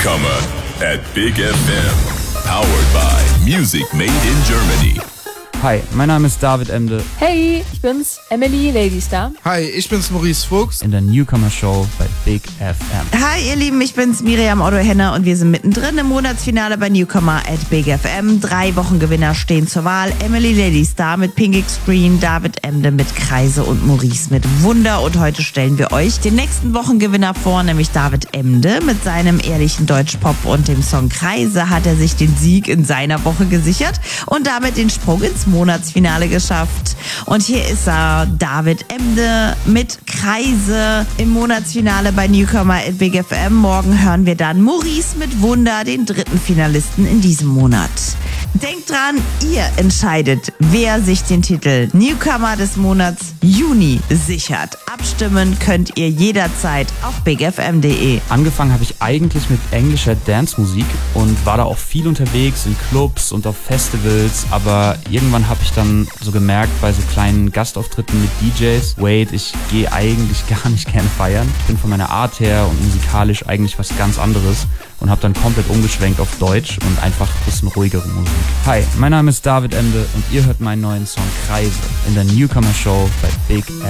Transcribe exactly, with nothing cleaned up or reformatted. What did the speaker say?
Newcomer at Big F M. Powered by Music Made in Germany. Hi, mein Name ist David Emde. Hey, ich bin's, Emily Ladystar. Hi, ich bin's Maurice Fuchs. In der Newcomer Show bei Big F M. Hi ihr Lieben, ich bin's Miriam Otto-Henner und wir sind mittendrin im Monatsfinale bei Newcomer at Big F M. Drei Wochengewinner stehen zur Wahl. Emily Ladystar mit Pink Screen, David Emde mit Kreise und Maurice mit Wunder. Und heute stellen wir euch den nächsten Wochengewinner vor, nämlich David Emde. Mit seinem ehrlichen Deutschpop und dem Song Kreise hat er sich den Sieg in seiner Woche gesichert und damit den Sprung ins Monatsfinale geschafft. Und hier ist er, David Emde mit Kreise im Monatsfinale bei Newcomer at Big F M. Morgen hören wir dann Maurice mit Wunder, den dritten Finalisten in diesem Monat. Denkt dran, ihr entscheidet, wer sich den Titel Newcomer des Monats Juni sichert. Abstimmen könnt ihr jederzeit auf big f m punkt d e. Angefangen habe ich eigentlich mit englischer Dance-Musik und war da auch viel unterwegs in Clubs und auf Festivals, aber irgendwann habe ich dann so gemerkt bei so kleinen Gastauftritten mit D Js, wait, ich gehe eigentlich gar nicht gerne feiern. Ich bin von meiner Art her und musikalisch eigentlich was ganz anderes und habe dann komplett umgeschwenkt auf Deutsch und einfach ein bisschen ruhigere Musik. Hi, mein Name ist David Emde und ihr hört meinen neuen Song Kreise in der Newcomer Show bei Big F M.